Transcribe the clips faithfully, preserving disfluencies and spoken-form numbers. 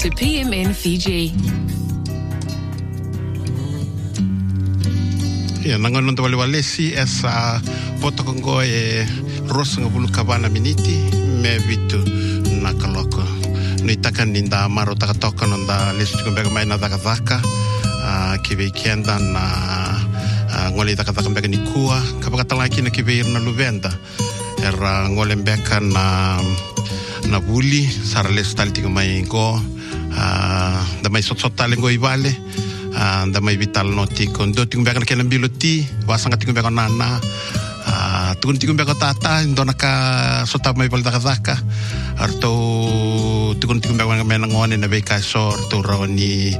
to P M N Fiji. Ia nanga nonta wale walesi esa poto kongo e rosa ngabulu kabana miniti me vitu nakaloko. Nui taka ninda maro taka toka nonda lesu tukumbega mai na daka daka kiwe kienda na ngole daka daka mbega nikua kapakatalaki na kiwe irna luvenda era ngole mbeka na na buli sara lesu tali tika mai ngo da mai sotsotale ngo ibale da mai vital noti kon do tiku mbeka na kena biloti wasanga tiku mbeka nana tukun tiku mbeka tata ndona ka sota mai bal daka daka arto tukun tiku mbeka mena ngone na beka sor to rawani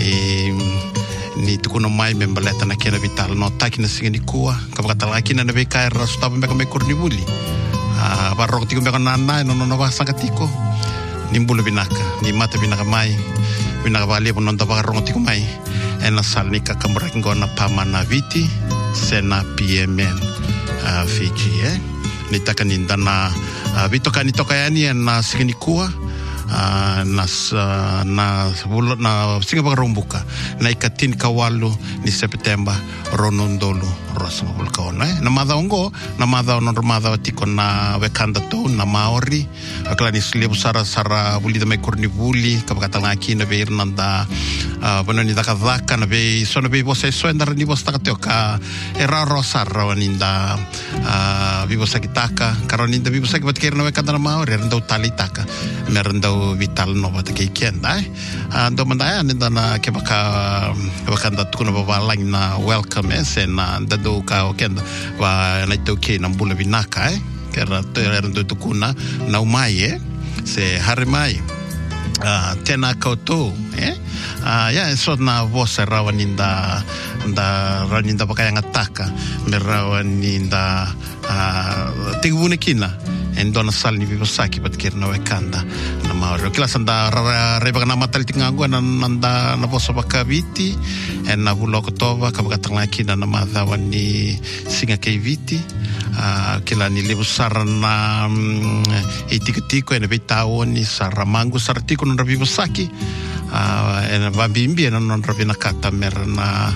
ni tukuna mai membaleta na kena vital nota kina singeni kuwa kapakatala kina na beka era sota mbeka mai kurni buli barok tiku mbeka nana no no wasanga tiko nimbulu binaka ni mata binaka mai binaka bali pun nonta bakarong tiku mai ena salnika kamurakingo na pamana viti sena P M N uh, Fiji eh ni takaninda na uh, vitoka ni toka yani na singeni kuwa uh, na uh, na bulo na singa bakarombuka na ikatin kawalu ni September ronondolu rosma bulkaona eh na madhaongo na madhaono madhao tiko na wekanda to na maori akla ni slebu sara sara buli da mai kurni buli kapakatanga kina be irnanda bano ni daka daka na be sono be bosa so ndara ni bosa taka teoka era rosara waninda bibosa kitaka karoninda bibosa kibatkir na wekanda na maori renda utali taka merenda vital no bata ke kenda eh ndo mandaya ninda na kebaka wakanda tukuna babalang na welcome eh sena do ka okenda wa na toke na mbula binaka eh kera tera ndo tukuna na umai eh se harimai ah tena kauto eh ah ya so na vosa rawaninda nda rawaninda bakaya ngataka merawaninda ah tigune kina endona salni vivosaki batkir na wekanda na maoro kila sanda reba na matal tingangu na nanda na boso bakaviti en na buloko tova kabakatanga kina na madhawa ni singa keviti kila ni lebu sarana itikitiko en betao ni saramangu sartiko na vivosaki en vabimbi en non rabina kata merna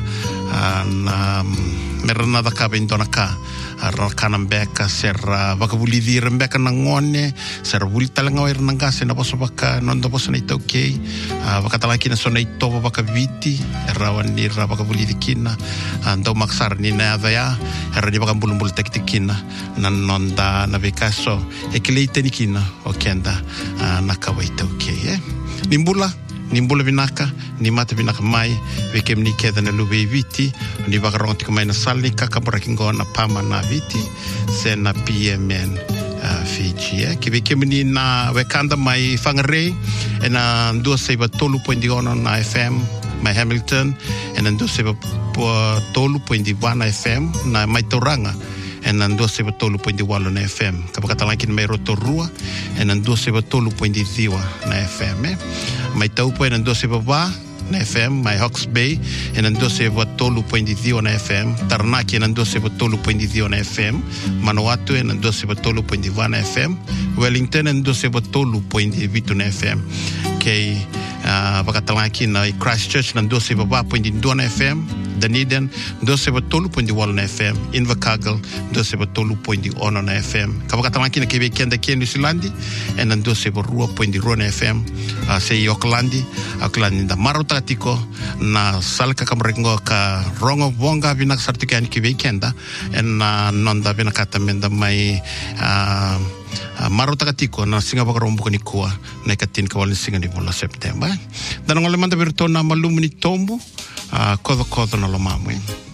na merna da kabindona ka rakana mbeka serra bakabuli dir mbeka nangone serra buli talanga wer nanga sena boso baka nondo boso na itoke bakatala kina sona itoba bakaviti rawan ni ra bakabuli dikina ando maksar ni na ya era di bakambulu bulu tektikina nan nonda na bekaso ekleite nikina okenda nakawa itoke eh nimbula nimbula binaka ni mata binaka mai wekem ni keda na lube viti ni bakarong tiko mai na salni kakabarakingo na pama na viti sena P M N uh, Fiji eh ki wekem ni na wekanda mai fangare ena ndo seba tolu pointi ono na F M mai Hamilton ena ndo seba tolu pointi one F M na mai Tauranga ena ndo seba tolu pointi walo na F M kapakatalankin mai Rotorua ena ndo seba tolu pointi ziwa na F M eh mai taupo ena ndo seba ba na F M mai Hawke's Bay ena ndo seba tolu pointi ziwa na F M Taranaki ena ndo seba tolu pointi ziwa na F M Manawatu ena ndo seba tolu pointi one na F M Wellington ena ndo seba tolu pointi vitu na F M kei uh, pakatalaki na Christchurch na ndo seba ba pointi dua na F M Dunedin ndo seba tolu pointi walo na F M Invercargill ndo seba tolu pointi ono na F M kapakatalaki na kebe kenda kia New Zealandi ena ndo seba rua pointi rua na F M uh, se Aucklandi Aucklandi da maro takatiko na salka kamrengo ka rongo bonga binak sartika yani kebe kenda ena nonda binakata menda mai uh, Uh, maro takatiko na singa bakarombo ni kuwa na ikatin kawalin singa ni bola September dan ngole manda bertona malumu ni tombu uh, kodo kodo na lomamu